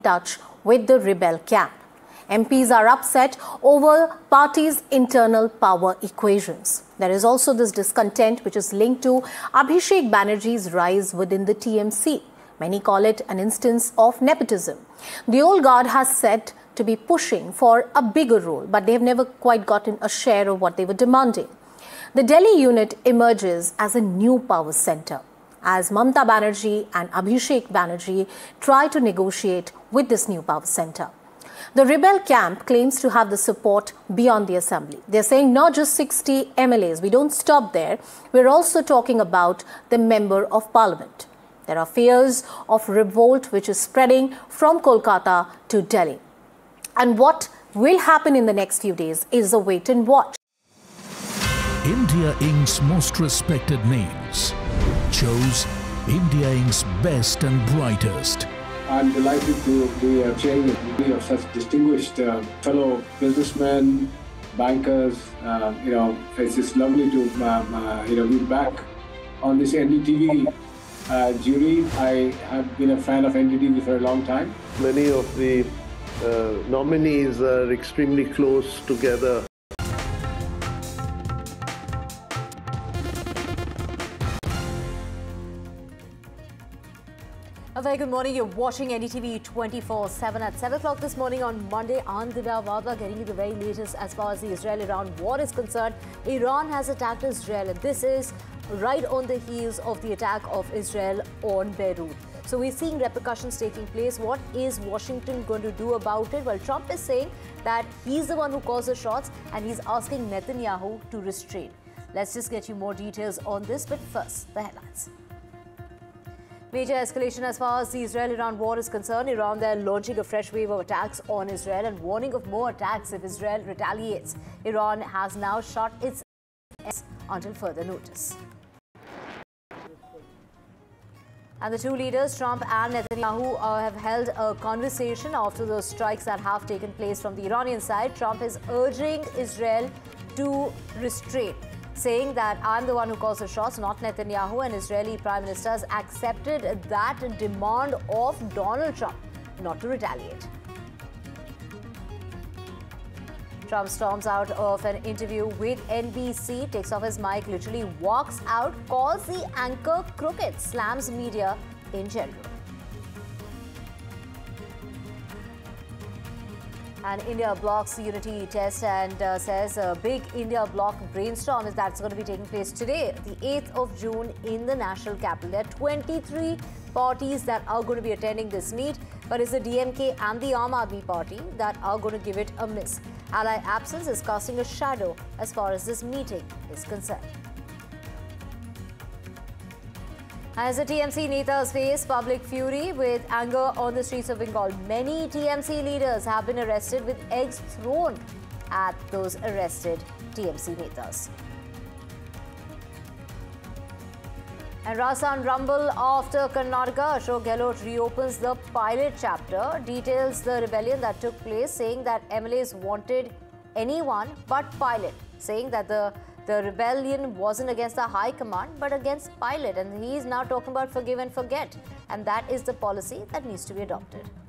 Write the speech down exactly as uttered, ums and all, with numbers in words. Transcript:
touch with the rebel camp. M Ps are upset over party's internal power equations. There is also this discontent which is linked to Abhishek Banerjee's rise within the T M C. Many call it an instance of nepotism. The old guard has said to be pushing for a bigger role, but they have never quite gotten a share of what they were demanding. The Delhi unit emerges as a new power center, as Mamata Banerjee and Abhishek Banerjee try to negotiate with this new power center. The rebel camp claims to have the support beyond the assembly. They're saying not just sixty M L As. We don't stop there. We're also talking about the member of parliament. There are fears of revolt which is spreading from Kolkata to Delhi. And what will happen in the next few days is a wait and watch. India Incorporated's most respected names chose India Incorporated's best and brightest. I'm delighted to be uh, chairing a committee of such distinguished uh, fellow businessmen, bankers. Uh, you know, it's just lovely to um, uh, you know be back on this N D T V uh, jury. I have been a fan of N D T V for a long time. Many of the uh, nominees are extremely close together. A very good morning. You're watching N D T V twenty-four seven at seven o'clock this morning on Monday. I'm Divya Wadhwa, getting you the very latest as far as the Israel-Iran war is concerned. Iran has attacked Israel, and this is right on the heels of the attack of Israel on Beirut. So we're seeing repercussions taking place. What is Washington going to do about it? Well, Trump is saying that he's the one who calls the shots, and he's asking Netanyahu to restrain. Let's just get you more details on this, but first, the headlines. Major escalation as far as the Israel-Iran war is concerned. Iran, they're launching a fresh wave of attacks on Israel and warning of more attacks if Israel retaliates. Iran has now shut its until further notice. And the two leaders, Trump and Netanyahu, uh, have held a conversation after those strikes that have taken place from the Iranian side. Trump is urging Israel to restrain, saying that I'm the one who calls the shots, not Netanyahu, and Israeli Prime Minister has accepted that demand of Donald Trump not to retaliate. Trump storms out of an interview with N B C, takes off his mic, literally walks out, calls the anchor crooked, slams media in general. And India blocks the unity test and uh, says a big India bloc brainstorm is that's going to be taking place today, the eighth of June, in the national capital. There are twenty-three parties that are going to be attending this meet, but it's the D M K and the Aam Aadmi Party that are going to give it a miss. Ally absence is casting a shadow as far as this meeting is concerned. As the T M C Netas face public fury with anger on the streets of Bengal, many T M C leaders have been arrested with eggs thrown at those arrested T M C Netas. And Rajasthan rumble after Karnataka. Ashok Gehlot reopens the pilot chapter, details the rebellion that took place, saying that M L As wanted anyone but pilot, saying that the The rebellion wasn't against the high command, but against pilot. And he is now talking about forgive and forget. And that is the policy that needs to be adopted.